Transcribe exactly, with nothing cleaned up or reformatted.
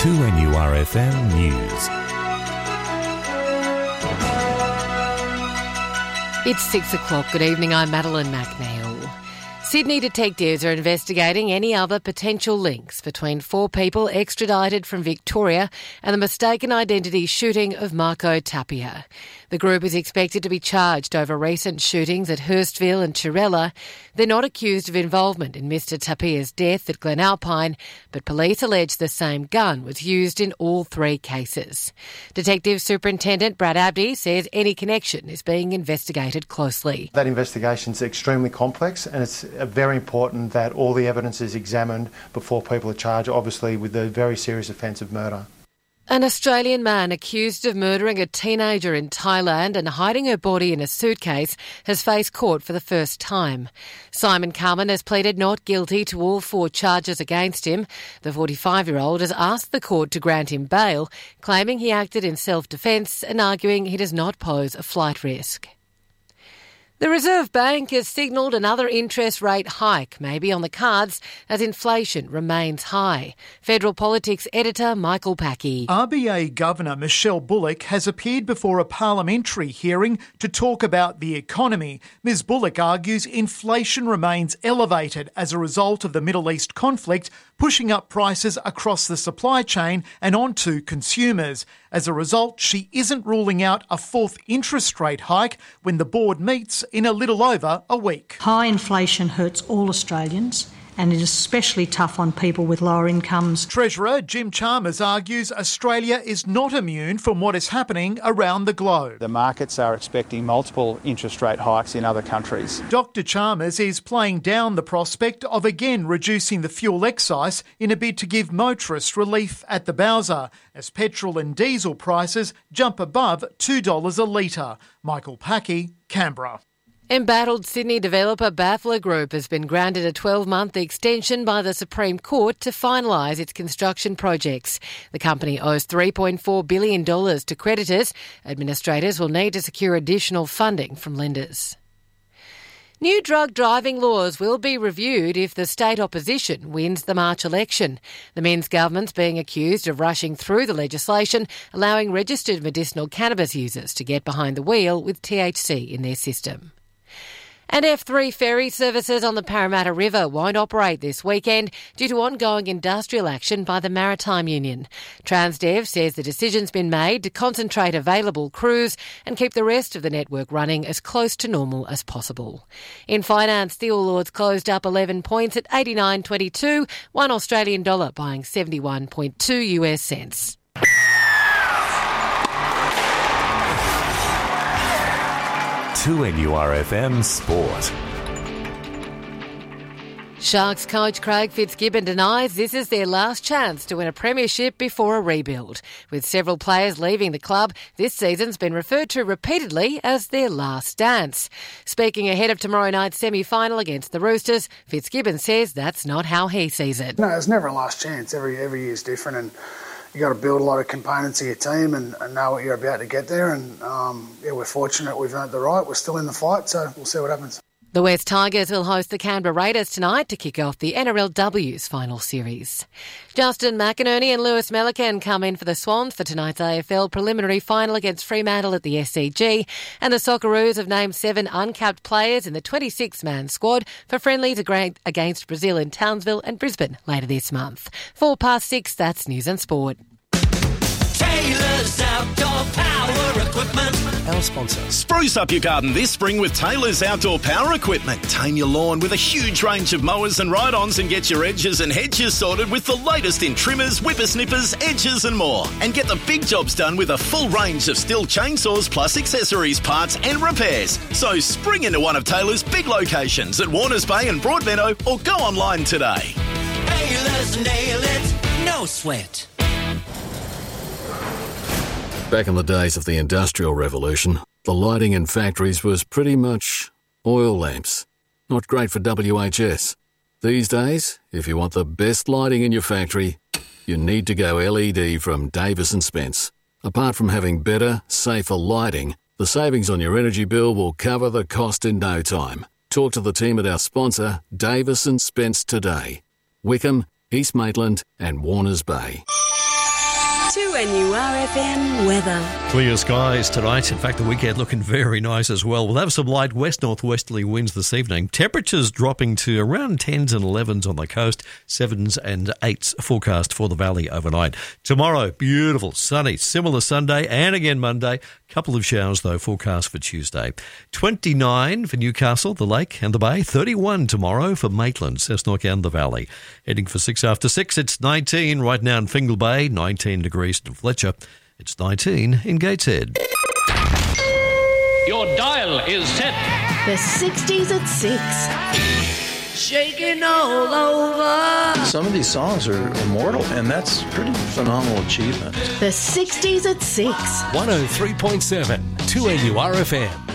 two N U R F M News. It's six o'clock. Good evening, I'm Madeline McNeil. Sydney detectives are investigating any other potential links between four people extradited from Victoria and the mistaken identity shooting of Marco Tapia. The group is expected to be charged over recent shootings at Hurstville and Chirella. They're not accused of involvement in Mister Tapia's death at Glenalpine, but police allege the same gun was used in all three cases. Detective Superintendent Brad Abdi says any connection is being investigated closely. That investigation is extremely complex, and it's very important that all the evidence is examined before people are charged, obviously with the very serious offence of murder. An Australian man accused of murdering a teenager in Thailand and hiding her body in a suitcase has faced court for the first time. Simon Carman has pleaded not guilty to all four charges against him. The forty-five-year-old has asked the court to grant him bail, claiming he acted in self-defence and arguing he does not pose a flight risk. The Reserve Bank has signalled another interest rate hike may be on the cards as inflation remains high. Federal Politics editor Michael Packey. R B A Governor Michelle Bullock has appeared before a parliamentary hearing to talk about the economy. Ms Bullock argues inflation remains elevated as a result of the Middle East conflict, pushing up prices across the supply chain and onto consumers. As a result, she isn't ruling out a fourth interest rate hike when the board meets in a little over a week. High inflation hurts all Australians, and it is especially tough on people with lower incomes. Treasurer Jim Chalmers argues Australia is not immune from what is happening around the globe. The markets are expecting multiple interest rate hikes in other countries. Doctor Chalmers is playing down the prospect of again reducing the fuel excise in a bid to give motorists relief at the Bowser, as petrol and diesel prices jump above two dollars a litre. Michael Packey, Canberra. Embattled Sydney developer Baffler Group has been granted a twelve-month extension by the Supreme Court to finalise its construction projects. The company owes three point four billion dollars to creditors. Administrators will need to secure additional funding from lenders. New drug driving laws will be reviewed if the state opposition wins the March election. The Minns government's being accused of rushing through the legislation, allowing registered medicinal cannabis users to get behind the wheel with T H C in their system. And F three ferry services on the Parramatta River won't operate this weekend due to ongoing industrial action by the Maritime Union. Transdev says the decision's been made to concentrate available crews and keep the rest of the network running as close to normal as possible. In finance, the All Ords closed up eleven points at eighty-nine twenty-two, one Australian dollar buying seventy-one point two US cents. two N U R F M Sport. Sharks coach Craig Fitzgibbon denies this is their last chance to win a premiership before a rebuild. With several players leaving the club, this season's been referred to repeatedly as their last dance. Speaking ahead of tomorrow night's semi-final against the Roosters, Fitzgibbon says that's not how he sees it. No, it's never a last chance. Every every year is different, and you got to build a lot of components of your team and, and know what you're about to get there. And um, yeah, we're fortunate we've earned the right. We're still in the fight, so we'll see what happens. The West Tigers will host the Canberra Raiders tonight to kick off the N R L W's final series. Justin McInerney and Lewis Melican come in for the Swans for tonight's A F L preliminary final against Fremantle at the S C G, and the Socceroos have named seven uncapped players in the twenty-six man squad for friendlies against Brazil in Townsville and Brisbane later this month. Four past six, that's News and Sport. Taylor's Outdoor Power Equipment. Our sponsor. Spruce up your garden this spring with Taylor's Outdoor Power Equipment. Tame your lawn with a huge range of mowers and ride-ons and get your edges and hedges sorted with the latest in trimmers, whippersnippers, edges and more. And get the big jobs done with a full range of Stihl chainsaws plus accessories, parts and repairs. So spring into one of Taylor's big locations at Warners Bay and Broadmeadow or go online today. Taylor's nail it, no sweat. Back in the days of the Industrial Revolution, the lighting in factories was pretty much oil lamps. Not great for W H S. These days, if you want the best lighting in your factory, you need to go L E D from Davis and Spence. Apart from having better, safer lighting, the savings on your energy bill will cover the cost in no time. Talk to the team at our sponsor, Davis and Spence, today. Wickham, East Maitland and Warners Bay. two N U R F M weather. Clear skies tonight. In fact, the weekend looking very nice as well. We'll have some light west-northwesterly winds this evening. Temperatures dropping to around tens and elevens on the coast, sevens and eights forecast for the valley overnight. Tomorrow, beautiful, sunny, similar Sunday and again Monday. Couple of showers, though, forecast for Tuesday. twenty-nine for Newcastle, the Lake and the Bay. thirty-one tomorrow for Maitland, Cessnock and the Valley. Heading for six after six, it's nineteen right now in Fingal Bay, nineteen degrees in Fletcher. It's nineteen in Gateshead. Your dial is set. The sixties at six. Shaking all over. Some of these songs are immortal, and that's a pretty phenomenal achievement. The sixties at six. one oh three point seven, two N U R F M.